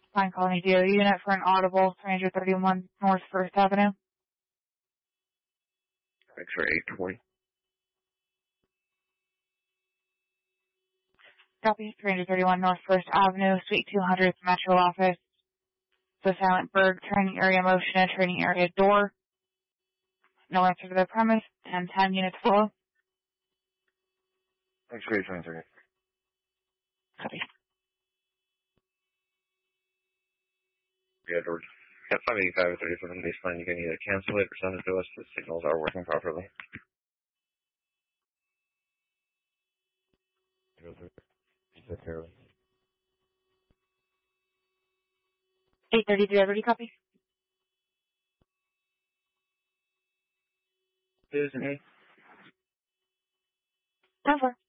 Pine Colony DO unit for an audible 331 North First Avenue. X-ray 820. Copy, 331 North First Avenue, Suite 200, Metro Office. The Silent Bird training area motion and training area door. No answer to the premise, and 10 units follow. X-ray 23. Copy. Yeah, George. At 585 or 30 foot on the baseline, you can either cancel it or send it to us. The signals are working properly. 833, everybody copy? Susan, hey. 10-4.